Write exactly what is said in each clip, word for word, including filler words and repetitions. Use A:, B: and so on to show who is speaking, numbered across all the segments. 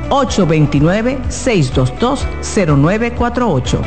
A: ocho dos nueve, seis dos dos, cero nueve cuatro ocho.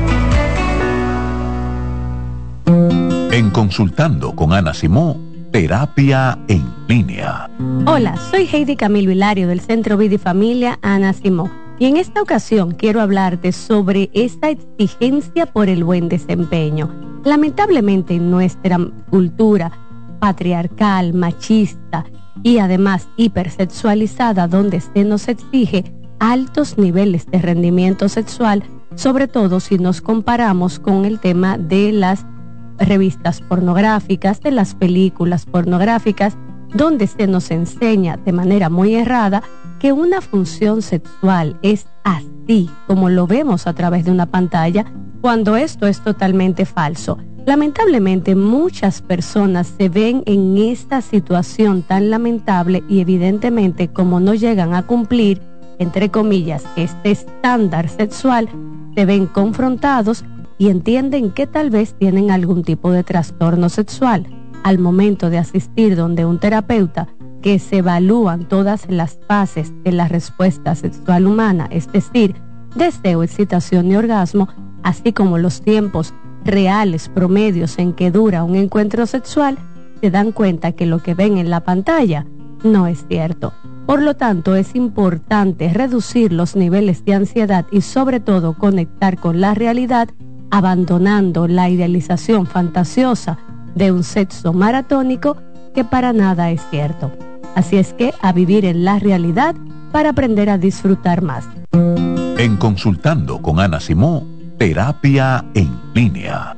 B: En Consultando con Ana Simó, terapia en línea.
C: Hola, soy Heidi Camilo Hilario del Centro Vida y Familia Ana Simó. Y en esta ocasión quiero hablarte sobre esta exigencia por el buen desempeño. Lamentablemente en nuestra cultura patriarcal, machista y además hipersexualizada, donde se nos exige altos niveles de rendimiento sexual, sobre todo si nos comparamos con el tema de las revistas pornográficas, de las películas pornográficas, donde se nos enseña de manera muy errada que una función sexual es así como lo vemos a través de una pantalla, cuando esto es totalmente falso. Lamentablemente muchas personas se ven en esta situación tan lamentable y evidentemente como no llegan a cumplir, entre comillas, este estándar sexual, se ven confrontados y entienden que tal vez tienen algún tipo de trastorno sexual. Al momento de asistir donde un terapeuta, que se evalúan todas las fases de la respuesta sexual humana, es decir, deseo, excitación y orgasmo, así como los tiempos reales promedios en que dura un encuentro sexual, se dan cuenta que lo que ven en la pantalla no es cierto. Por lo tanto, es importante reducir los niveles de ansiedad y sobre todo conectar con la realidad, abandonando la idealización fantasiosa de un sexo maratónico que para nada es cierto. Así es que a vivir en la realidad para aprender a disfrutar más.
B: En Consultando con Ana Simó, terapia en línea.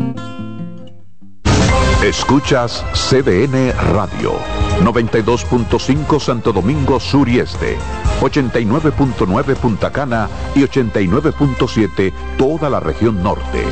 B: Escuchas C D N Radio, noventa y dos punto cinco Santo Domingo Sur y Este, ochenta y nueve punto nueve Punta Cana y ochenta y nueve punto siete toda la región norte.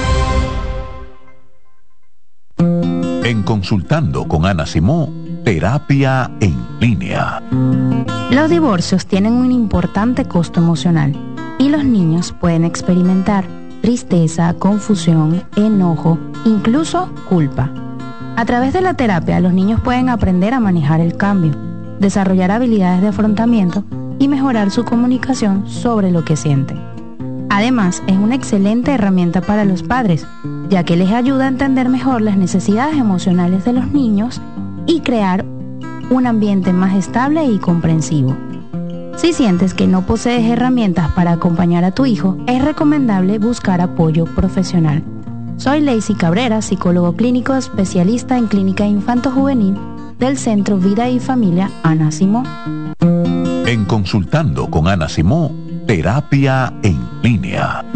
B: En Consultando con Ana Simó, terapia en línea.
D: Los divorcios tienen un importante costo emocional y los niños pueden experimentar tristeza, confusión, enojo, incluso culpa. A través de la terapia, los niños pueden aprender a manejar el cambio, desarrollar habilidades de afrontamiento y mejorar su comunicación sobre lo que sienten. Además, es una excelente herramienta para los padres, ya que les ayuda a entender mejor las necesidades emocionales de los niños y crear un ambiente más estable y comprensivo. Si sientes que no posees herramientas para acompañar a tu hijo, es recomendable buscar apoyo profesional. Soy Lacey Cabrera, psicólogo clínico especialista en clínica infanto-juvenil del Centro Vida y Familia Ana Simó.
B: En Consultando con Ana Simó, terapia en línea.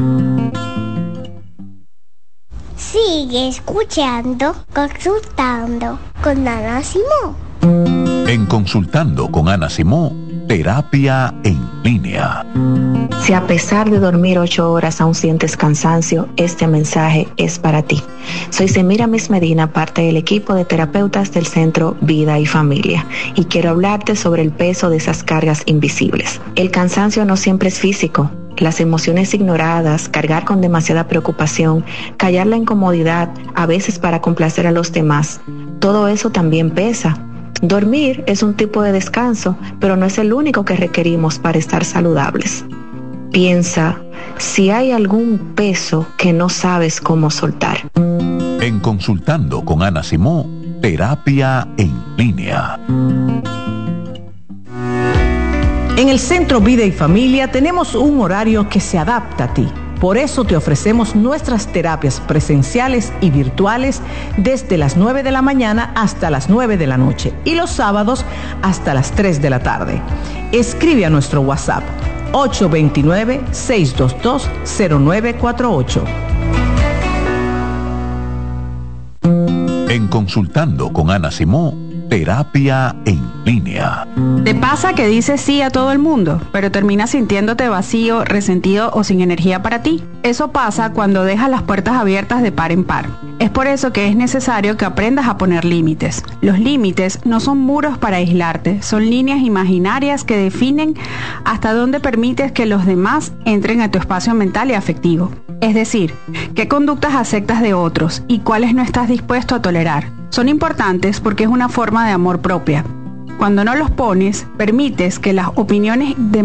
E: Sigue escuchando, Consultando con Ana Simó.
B: En Consultando con Ana Simó, terapia en línea.
F: Si a pesar de dormir ocho horas aún sientes cansancio, este mensaje es para ti. Soy Semiramis Medina, parte del equipo de terapeutas del Centro Vida y Familia, y quiero hablarte sobre el peso de esas cargas invisibles. El cansancio no siempre es físico. Las emociones ignoradas, cargar con demasiada preocupación, callar la incomodidad, a veces para complacer a los demás, todo eso también pesa. Dormir es un tipo de descanso, pero no es el único que requerimos para estar saludables. Piensa si hay algún peso que no sabes cómo soltar.
B: En Consultando con Ana Simó, terapia en línea.
A: En el Centro Vida y Familia tenemos un horario que se adapta a ti. Por eso te ofrecemos nuestras terapias presenciales y virtuales desde las nueve de la mañana hasta las nueve de la noche y los sábados hasta las tres de la tarde. Escribe a nuestro WhatsApp ocho dos nueve, seis dos dos, cero nueve cuatro ocho.
B: En Consultando con Ana Simó, terapia en línea.
G: ¿Te pasa que dices sí a todo el mundo, pero terminas sintiéndote vacío, resentido o sin energía para ti? Eso pasa cuando dejas las puertas abiertas de par en par. Es por eso que es necesario que aprendas a poner límites. Los límites no son muros para aislarte, son líneas imaginarias que definen hasta dónde permites que los demás entren a tu espacio mental y afectivo. Es decir, qué conductas aceptas de otros y cuáles no estás dispuesto a tolerar. Son importantes porque es una forma de amor propia. Cuando no los pones, permites que las opiniones de